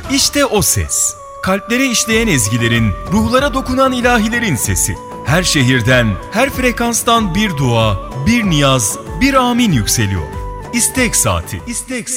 İşte o ses. Kalplere işleyen ezgilerin, ruhlara dokunan ilahilerin sesi. Her şehirden, her frekanstan bir dua, bir niyaz, bir amin yükseliyor. İstek Saati. İstek